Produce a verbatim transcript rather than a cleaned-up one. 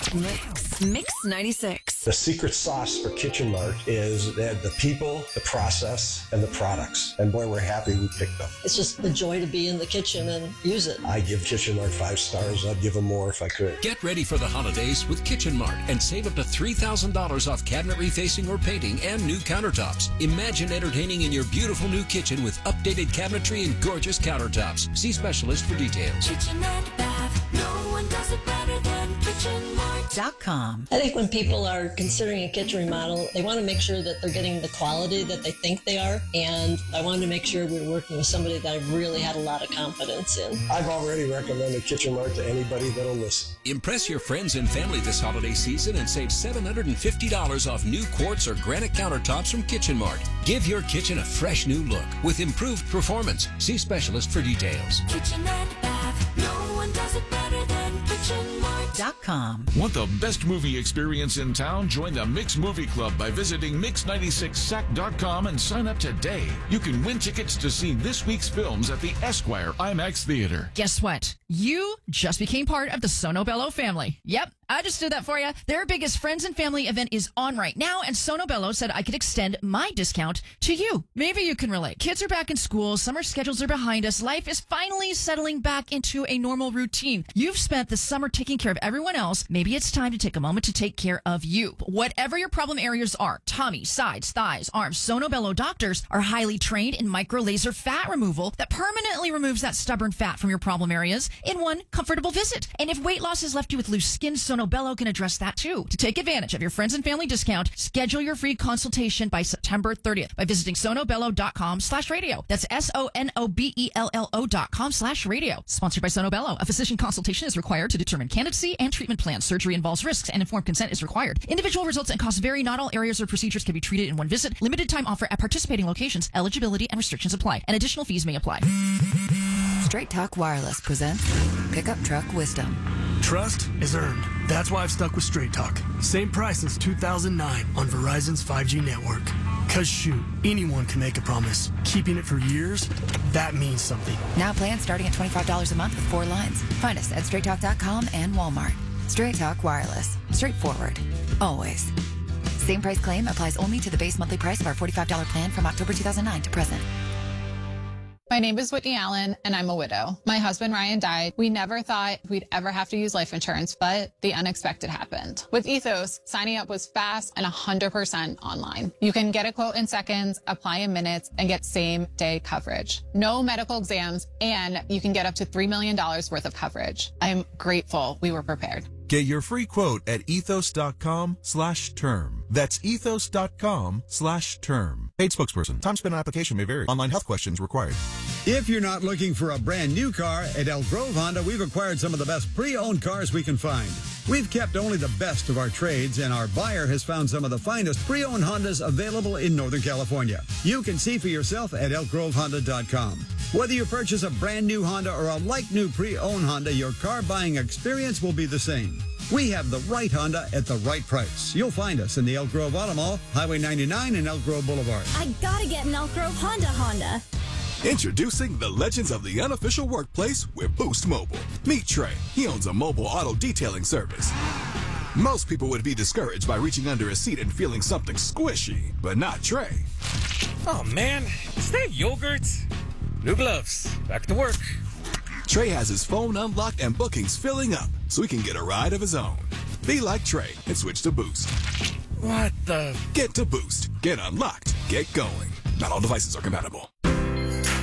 Mix. Mix ninety-six. The secret sauce for Kitchen Mart is that the people, the process, and the products. And boy, we're happy we picked them. It's just the joy to be in the kitchen and use it. I give Kitchen Mart five stars. I'd give them more if I could. Get ready for the holidays with Kitchen Mart and save up to three thousand dollars off cabinet refacing or painting and new countertops. Imagine entertaining in your beautiful new kitchen with updated cabinetry and gorgeous countertops. See specialist for details. Kitchen and bath, no one does it better than Kitchen Mart. Dot com. I think when people are considering a kitchen remodel, they want to make sure that they're getting the quality that they think they are. And I wanted to make sure we were working with somebody that I really had a lot of confidence in. I've already recommended Kitchen Mart to anybody that'll listen. Impress your friends and family this holiday season and save seven hundred fifty dollars off new quartz or granite countertops from Kitchen Mart. Give your kitchen a fresh new look with improved performance. See specialist for details. Kitchen and bath, no one does it better than Kitchen Mart. Dot com. Want the best movie experience in town? Join the Mix Movie Club by visiting mix ninety-six sac dot com and sign up today. You can win tickets to see this week's films at the Esquire IMAX Theater. Guess what? You just became part of the Sono Bello family. Yep, I just did that for you. Their biggest friends and family event is on right now, and Sono Bello said I could extend my discount to you. Maybe you can relate. Kids are back in school, summer schedules are behind us, life is finally settling back into a normal routine. You've spent the summer taking care of everyone else. Maybe it's time to take a moment to take care of you. Whatever your problem areas are, tummy, sides, thighs, arms, Sono Bello doctors are highly trained in micro laser fat removal that permanently removes that stubborn fat from your problem areas in one comfortable visit. And if weight loss has left you with loose skin, Sono Bello can address that too. To take advantage of your friends and family discount, schedule your free consultation by September thirtieth by visiting sonobello.com slash radio. That's S-O-N-O-B-E-L-L-O dot com slash radio. Sponsored by Sono Bello. A physician consultation is required to determine candidacy and treatment plans. Surgery involves risks and informed consent is required. Individual results and costs vary. Not all areas or procedures can be treated in one visit. Limited time offer at participating locations. Eligibility and restrictions apply. And additional fees may apply. Straight Talk Wireless presents Pickup Truck Wisdom. Trust is earned. That's why I've stuck with Straight Talk. Same price since two thousand nine on Verizon's five G network. Cause shoot, anyone can make a promise. Keeping it for years, that means something. Now plans starting at twenty-five dollars a month with four lines. Find us at straight talk dot com and Walmart. Straight Talk Wireless. Straightforward. Always. Same price claim applies only to the base monthly price of our forty-five dollars plan from October two thousand nine to present. My name is Whitney Allen, and I'm a widow. My husband, Ryan, died. We never thought we'd ever have to use life insurance, but the unexpected happened. With Ethos, signing up was fast and one hundred percent online. You can get a quote in seconds, apply in minutes, and get same-day coverage. No medical exams, and you can get up to three million dollars worth of coverage. I'm grateful we were prepared. Get your free quote at ethos.com slash term. That's ethos.com slash term. Paid spokesperson. Time spent on application may vary. Online health questions required. If you're not looking for a brand new car, at Elk Grove Honda, we've acquired some of the best pre-owned cars we can find. We've kept only the best of our trades, and our buyer has found some of the finest pre-owned Hondas available in Northern California. You can see for yourself at elk grove honda dot com. Whether you purchase a brand new Honda or a like-new pre-owned Honda, your car buying experience will be the same. We have the right Honda at the right price. You'll find us in the Elk Grove Auto Mall, Highway ninety-nine and Elk Grove Boulevard. I gotta get an Elk Grove Honda Honda. Introducing the legends of the unofficial workplace with Boost Mobile. Meet Trey. He owns a mobile auto detailing service. Most people would be discouraged by reaching under a seat and feeling something squishy, but not Trey. Oh man, is that yogurt? New gloves. Back to work. Trey has his phone unlocked and bookings filling up, so he can get a ride of his own. Be like Trey and switch to Boost. What the? Get to Boost. Get unlocked. Get going. Not all devices are compatible.